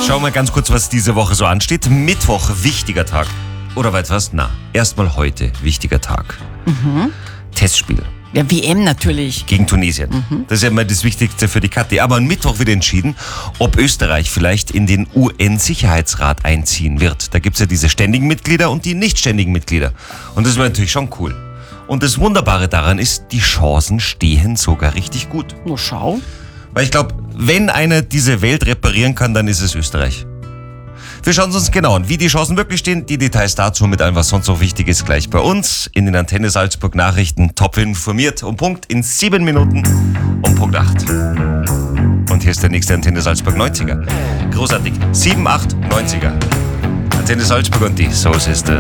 Schauen wir mal ganz kurz, was diese Woche so ansteht. Mittwoch, wichtiger Tag. Oder weit was? Na, erstmal heute, wichtiger Tag. Testspiel Ja, WM natürlich. gegen Tunesien. Das ist ja immer das Wichtigste für die Kathi. Aber am Mittwoch wird entschieden, ob Österreich vielleicht in den UN-Sicherheitsrat einziehen wird. Da gibt es ja diese ständigen Mitglieder und die nicht ständigen Mitglieder. Und das wäre natürlich schon cool. Und das Wunderbare daran ist, die Chancen stehen sogar richtig gut. Nur schau. Weil ich glaube, wenn einer diese Welt reparieren kann, dann ist es Österreich. Wir schauen uns genau an, wie die Chancen wirklich stehen. Die Details dazu mit allem, was sonst noch wichtig ist, gleich bei uns in den Antenne Salzburg Nachrichten. Top informiert um Punkt in 7 Minuten um Punkt 8. Und hier ist der nächste Antenne Salzburg 90er. Großartig. 7, 8, 90er. Antenne Salzburg und die Soul Sisters.